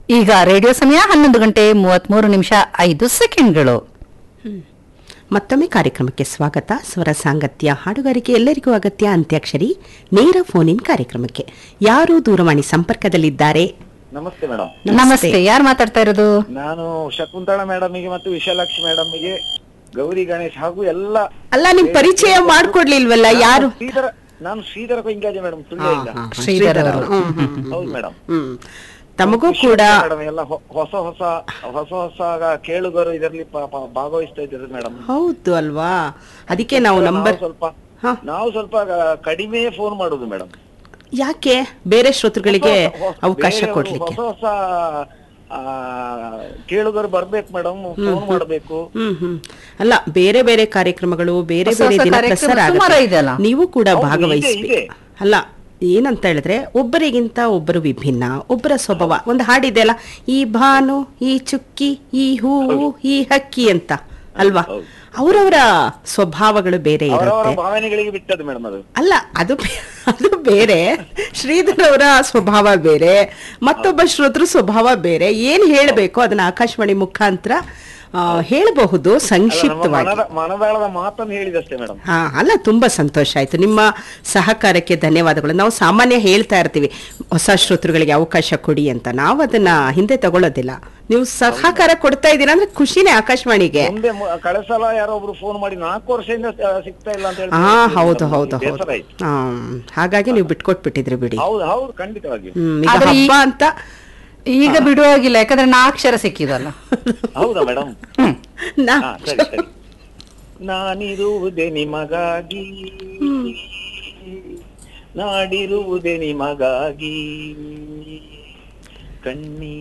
ಈಗ ರೇಡಿಯೋ ಸಮಯ 11:33:05. ಮತ್ತೊಮ್ಮೆ ಕಾರ್ಯಕ್ರಮಕ್ಕೆ ಸ್ವಾಗತ. ಸ್ವರ ಸಾಂಗತ್ಯ ಹಾಡುಗಾರಿಕೆ ಎಲ್ಲರಿಗೂ ಅಗತ್ಯ. ಅಂತ್ಯಾಕ್ಷರಿ ನೇರ ಫೋನ್ ಇನ್ ಕಾರ್ಯಕ್ರಮಕ್ಕೆ ಯಾರು ದೂರವಾಣಿ ಸಂಪರ್ಕದಲ್ಲಿದ್ದಾರೆ? ನಮಸ್ತೆ ಮೇಡಮ್. ನಮಸ್ತೆ, ಯಾರು ಮಾತಾಡ್ತಾ ಇರೋದು? ನಾನು ಶಕುಂತಳಾ ಮೇಡಮ್ಗೆ ಮತ್ತು ವಿಶಾಲಾಕ್ಷಿ ಮೇಡಮ್ಗೆ, ಗೌರಿ ಗಣೇಶ್ ಹಾಗೂ ಎಲ್ಲ. ಅಲ್ಲ, ನಿಮ್ ಪರಿಚಯ ಮಾಡ್ಕೊಡ್ಲಿಲ್ವಲ್ಲ ಯಾರು? ನಾನು ಶ್ರೀಧರ ಕೊಯ್ಂಗಾಜೆ ಮೇಡಮ್, ಸುಳ್ಳಿಲ್ಲ. ಶ್ರೀಧರ ಅವರು. ಹೌದು ಮೇಡಮ್. ತಮಗೂ ಕೂಡ ಎಲ್ಲ ಹೊಸ ಹೊಸ ಹೊಸ ಹೊಸ ಕೇಳುಗರು ಇದರಲ್ಲಿ ಭಾಗವಹಿಸ್ತಾ ಇದ್ದಾರೆ ಮೇಡಮ್. ಹೌದು ಅಲ್ವಾ? ಅದಕ್ಕೆ ನಾವು ನಂಬರ್ ನಾವು ಸ್ವಲ್ಪ ಕಡಿಮೆ ಫೋನ್ ಮಾಡುದು ಮೇಡಮ್. ಯಾಕೆ ಬೇರೆ ಶ್ರೋತೃಗಳಿಗೆ ಅವಕಾಶ ಕೊಡ್ಲಿಕ್ಕೆ? ಹೊಸ ಹೊಸ ಕೇಳುಗರು ಬರ್ಬೇಕು ಮೇಡಮ್, ಫೋನ್ ಮಾಡಬೇಕು. ಅಲ್ಲ, ಬೇರೆ ಬೇರೆ ಕಾರ್ಯಕ್ರಮಗಳು ಬೇರೆ ಬೇರೆ ದಿನ ಪ್ರಸಾರ ಆಗುತ್ತೆ, ನೀವು ಕೂಡ ಭಾಗವಹಿಸ್ಬೇಕು. ಅಲ್ಲ, ಏನಂತ ಹೇಳಿದ್ರೆ ಒಬ್ಬರಿಗಿಂತ ಒಬ್ಬರು ವಿಭಿನ್ನ, ಒಬ್ಬರ ಸ್ವಭಾವ. ಒಂದು ಹಾಡಿದೆಯಲ್ಲ, ಈ ಭಾನು, ಈ ಚುಕ್ಕಿ, ಈ ಹೂವು, ಈ ಹಕ್ಕಿ ಅಂತ ಅಲ್ವಾ? ಅವರವರ ಸ್ವಭಾವಗಳು ಬೇರೆ ಇರುತ್ತೆ. ಭಾವನೆಗಳಿಗೆ ಬಿಟ್ಟದ್ದು ಮೇಡಮ್ ಅದು. ಅಲ್ಲ, ಅದು ಬೇರೆ, ಶ್ರೀಧರ್ ಅವರ ಸ್ವಭಾವ ಬೇರೆ, ಮತ್ತೊಬ್ಬ ಶ್ರೋತೃ ಸ್ವಭಾವ ಬೇರೆ. ಏನ್ ಹೇಳಬೇಕು ಅದನ್ನ ಆಕಾಶವಾಣಿ ಮುಖಾಂತರ ಹೇಳಬಹುದು ಸಂಕ್ಷಿಪ್ತವಾಗಿ. ಮನದಾಳದ ಮಾತನ್ನು ಹೇಳಿದಷ್ಟೇ ಮೇಡಮ್. ಅಲ್ಲ, ತುಂಬಾ ಸಂತೋಷ ಆಯ್ತು. ನಿಮ್ಮ ಸಹಕಾರಕ್ಕೆ ಧನ್ಯವಾದಗಳು. ನಾವು ಸಾಮಾನ್ಯ ಹೇಳ್ತಾ ಇರ್ತೀವಿ ಹೊಸ ಶ್ರೋತೃಗಳಿಗೆ ಅವಕಾಶ ಕೊಡಿ ಅಂತ, ನಾವು ಅದನ್ನ ಹಿಂದೆ ತಗೊಳ್ಳೋದಿಲ್ಲ. ನೀವು ಸಹಕಾರ ಕೊಡ್ತಾ ಇದ್ದೀರಾ ಅಂದ್ರೆ ಖುಷಿನೇ ಆಕಾಶವಾಣಿಗೆ. ಕಳೆದ ಸಲ ಯಾರೊಬ್ರು ಫೋನ್ ಮಾಡಿ 4 ವರ್ಷದಿಂದ ಸಿಗ್ತಾ ಇಲ್ಲ ಅಂತ ಹೇಳಿ. ಹೌದು ಹೌದು ಹೌದು. ಹಾಗಾಗಿ ನೀವು ಬಿಟ್ಕೊಟ್ಬಿಟ್ಟಿದ್ರಿ ಬಿಡಿ. ಹೌದು ಹೌದು, ಖಂಡಿತವಾಗಿ. ಈಗ ಹಬ್ಬ ಅಂತ ಈಗ ಬಿಡುವಾಗಿಲ್ಲ, ಯಾಕಂದ್ರೆ 4 ಅಕ್ಷರ ಸಿಕ್ಕಿದಲ್ಲ. ಹೌದಾ ಮೇಡಮ್? ಸರಿ ಸರಿ. ನಾನಿರುವುದೇ ನಿಮಗಾಗಿ, ನಾಡಿರುವುದೇ ನಿಮಗಾಗಿ, ಕಣ್ಣಿ